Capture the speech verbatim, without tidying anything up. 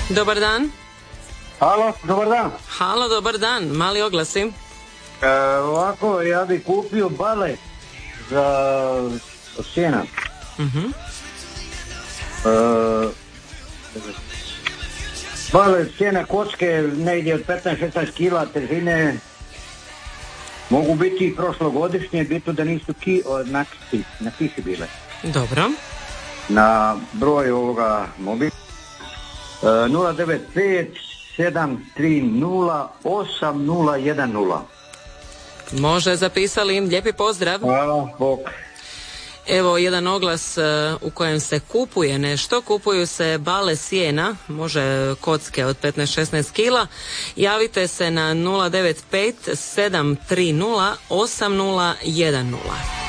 Dobar dan. Halo, dobar dan. Halo, dobar dan. Mali oglasi. E, ovako, ja bih kupio bale za sjena. Uh-huh. E, bale sjena kocke negdje od petnaest šesnaest kila težine. Mogu biti i prošlogodišnje, bitno da nisu ki, o, na kisi, na kisi bile. Dobro. Na broj ovoga mobila e, nula devet pet sedam tri nula osam nula jedan nula. Može, zapisali im. Lijepi pozdrav. Hvala, bok. Evo jedan oglas uh, u kojem se kupuje nešto. Kupuju se bale sjena, može kocke od petnaest šesnaest kila. Javite se na nula devet pet sedam tri nula osam nula jedan nula.